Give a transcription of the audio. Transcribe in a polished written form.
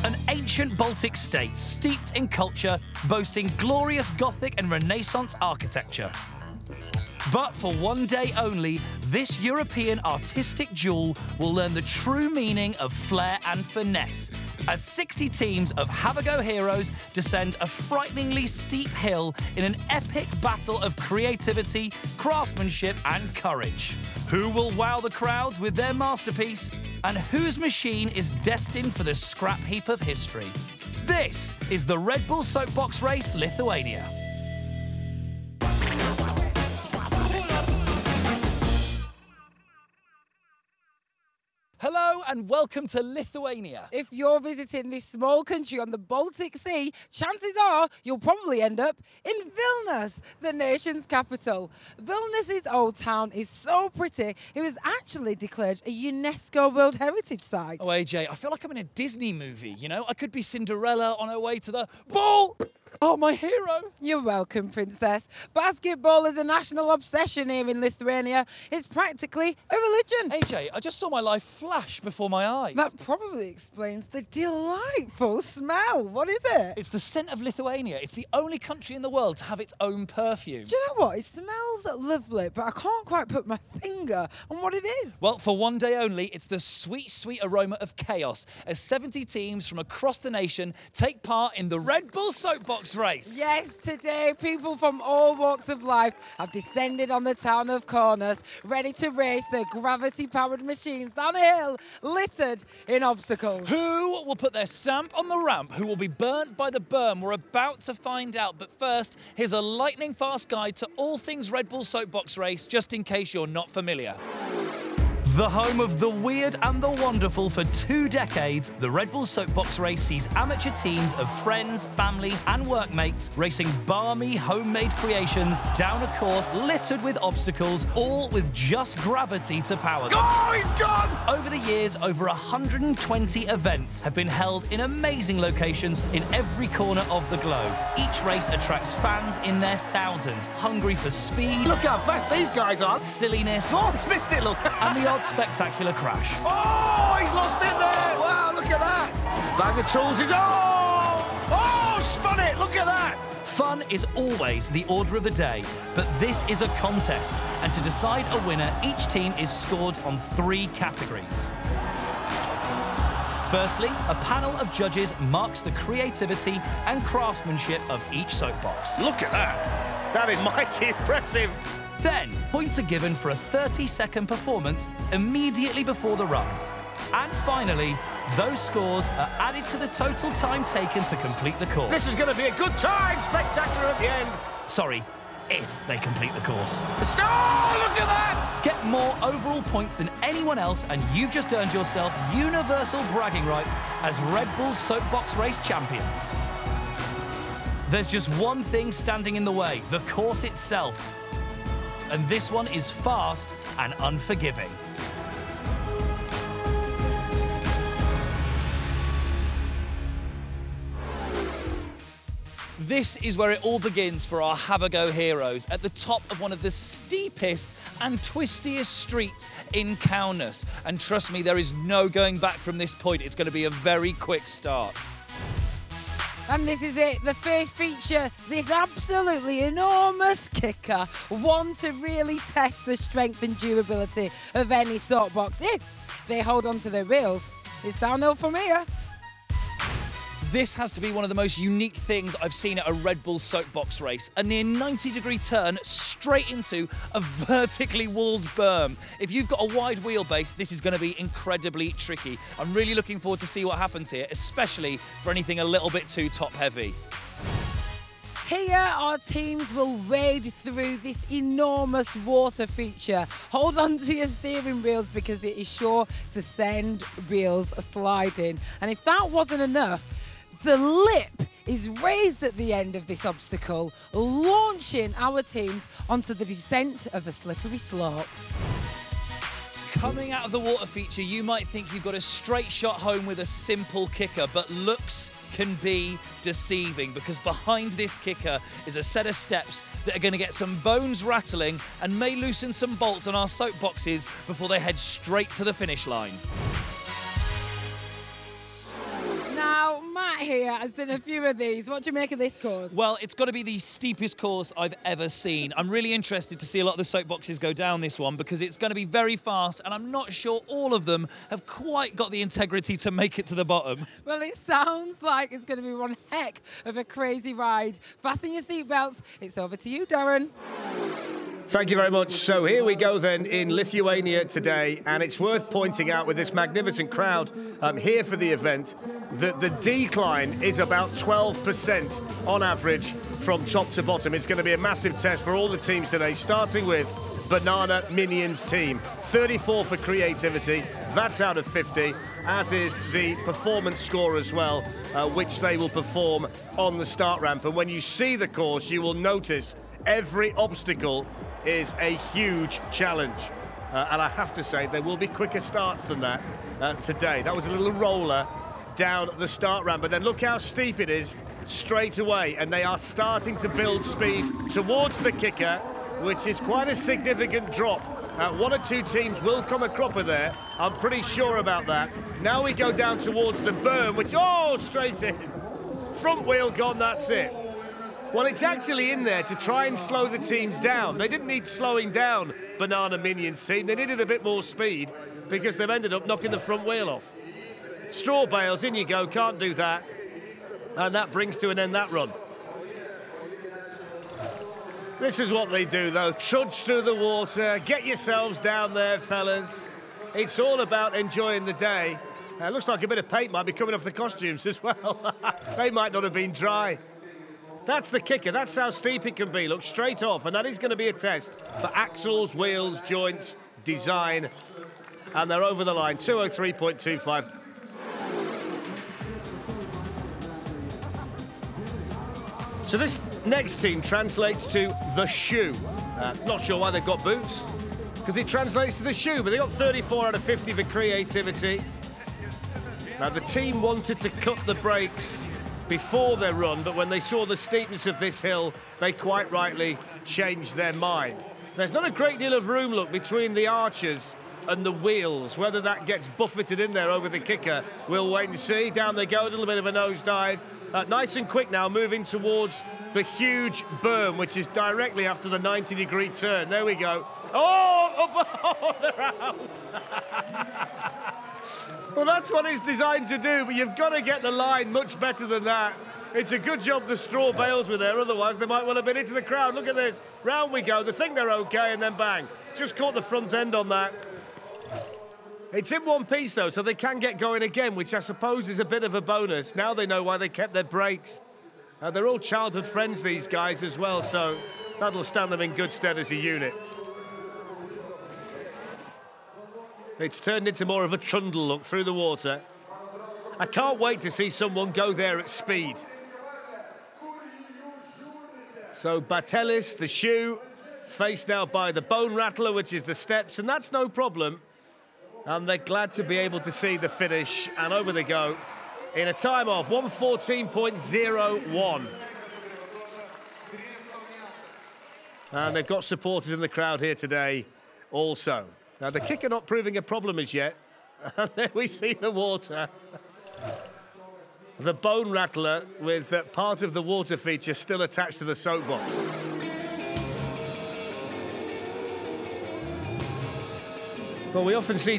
An ancient Baltic state steeped in culture, boasting glorious Gothic and Renaissance architecture. But for one day only, this European artistic jewel will learn the true meaning of flair and finesse, as 60 teams of Have a Go heroes descend a frighteningly steep hill in an epic battle of creativity, craftsmanship and courage. Who will wow the crowds with their masterpiece, and whose machine is destined for the scrap heap of history? This is the Red Bull Soapbox Race Lithuania. Hello and welcome to Lithuania. If you're visiting this small country on the Baltic Sea, chances are you'll probably end up in Vilnius, the nation's capital. Vilnius's old town is so pretty, it was actually declared a UNESCO World Heritage Site. Oh, AJ, I feel like I'm in a Disney movie, you know? I could be Cinderella on her way to the ball. Oh, my hero. You're welcome, Princess. Basketball is a national obsession here in Lithuania. It's practically a religion. AJ, I just saw my life flash before my eyes. That probably explains the delightful smell. What is it? It's the scent of Lithuania. It's the only country in the world to have its own perfume. Do you know what? It smells lovely, but I can't quite put my finger on what it is. Well, for one day only, it's the sweet, sweet aroma of chaos as 70 teams from across the nation take part in the Red Bull Soapbox Race. Yes, today people from all walks of life have descended on the town of Kaunas, ready to race their gravity-powered machines down a hill littered in obstacles. Who will put their stamp on the ramp? Who will be burnt by the berm? We're about to find out. But first, here's a lightning-fast guide to all things Red Bull Soapbox Race, just in case you're not familiar. The home of the weird and the wonderful for 2 decades, the Red Bull Soapbox Race sees amateur teams of friends, family and workmates racing balmy homemade creations down a course littered with obstacles, all with just gravity to power them. Oh, he's gone! Over the years, over 120 events have been held in amazing locations in every corner of the globe. Each race attracts fans in their thousands, hungry for speed. Look how fast these guys are. Silliness. Oh, he's missed it, look. And the odd spectacular crash. Oh, he's lost it there. Wow, look at that. Bag of tools is... Oh, spun it. Look at that. Fun is always the order of the day, but this is a contest, and to decide a winner, each team is scored on 3 categories. Firstly, a panel of judges marks the creativity and craftsmanship of each soapbox. Look at that. That is mighty impressive. Then, points are given for a 30-second performance immediately before the run. And finally, those scores are added to the total time taken to complete the course. This is going to be a good time. Spectacular at the end. Sorry, if they complete the course. Oh, look at that. Get more overall points than anyone else, and you've just earned yourself universal bragging rights as Red Bull Soapbox Race champions. There's just one thing standing in the way, the course itself. And this one is fast and unforgiving. This is where it all begins for our Have a Go heroes, at the top of one of the steepest and twistiest streets in Kaunas. And trust me, there is no going back from this point. It's going to be a very quick start. And this is it, the first feature, this absolutely enormous kicker, one to really test the strength and durability of any soapbox if they hold on to their rails. It's downhill from here. This has to be one of the most unique things I've seen at a Red Bull Soapbox Race. A near 90-degree turn straight into a vertically walled berm. If you've got a wide wheelbase, this is going to be incredibly tricky. I'm really looking forward to see what happens here, especially for anything a little bit too top-heavy. Here, our teams will wade through this enormous water feature. Hold on to your steering wheels because it is sure to send wheels sliding. And if that wasn't enough, the lip is raised at the end of this obstacle, launching our teams onto the descent of a slippery slope. Coming out of the water feature, you might think you've got a straight shot home with a simple kicker, but looks can be deceiving because behind this kicker is a set of steps that are going to get some bones rattling and may loosen some bolts on our soapboxes before they head straight to the finish line. Now, Matt here has done a few of these. What do you make of this course? Well, it's got to be the steepest course I've ever seen. I'm really interested to see a lot of the soapboxes go down this one because it's going to be very fast, and I'm not sure all of them have quite got the integrity to make it to the bottom. Well, it sounds like it's going to be one heck of a crazy ride. Fasten your seatbelts. It's over to you, Darren. Thank you very much. So here we go then in Lithuania today, and it's worth pointing out with this magnificent crowd here for the event that the decline is about 12% on average from top to bottom. It's going to be a massive test for all the teams today, starting with Banana Minions team. 34 for creativity, that's out of 50, as is the performance score as well, which they will perform on the start ramp. And when you see the course, you will notice every obstacle is a huge challenge. And I have to say, there will be quicker starts than that today. That was a little roller down the start ramp, but then look how steep it is straight away. And they are starting to build speed towards the kicker, which is quite a significant drop. One or two teams will come a cropper there. I'm pretty sure about that. Now we go down towards the berm, which, oh, straight in. Front wheel gone, that's it. Well, it's actually in there to try and slow the teams down. They didn't need slowing down, Banana Minions team. They needed a bit more speed because they've ended up knocking the front wheel off. Straw bales, in you go, can't do that. And that brings to an end that run. This is what they do, though. Trudge through the water. Get yourselves down there, fellas. It's all about enjoying the day. Looks like a bit of paint might be coming off the costumes as well. They might not have been dry. That's the kicker. That's how steep it can be. Look, straight off. And that is going to be a test for axles, wheels, joints, design. And they're over the line. 203.25. So this next team translates to the shoe. Not sure why they've got boots, because it translates to the shoe, but they got 34 out of 50 for creativity. Now, the team wanted to cut the brakes before their run, but when they saw the steepness of this hill, they quite rightly changed their mind. There's not a great deal of room, look, between the archers and the wheels. Whether that gets buffeted in there over the kicker, we'll wait and see. Down they go, a little bit of a nosedive. Nice and quick now, moving towards the huge berm, which is directly after the 90-degree turn. There we go. Oh, they're out. Well, that's what it's designed to do, but you've got to get the line much better than that. It's a good job the straw bales were there, otherwise they might well have been into the crowd. Look at this. Round we go. They think they're okay, and then bang. Just caught the front end on that. It's in one piece, though, so they can get going again, which I suppose is a bit of a bonus. Now they know why they kept their brakes. They're all childhood friends, these guys, as well, so that'll stand them in good stead as a unit. It's turned into more of a trundle look through the water. I can't wait to see someone go there at speed. So Batelis, the shoe, faced now by the Bone Rattler, which is the steps, and that's no problem. And they're glad to be able to see the finish, and over they go in a time of 1:14.01. And they've got supporters in the crowd here today also. Now, the kicker not proving a problem as yet. And there we see the water. The Bone Rattler with part of the water feature still attached to the soapbox. Well, we often see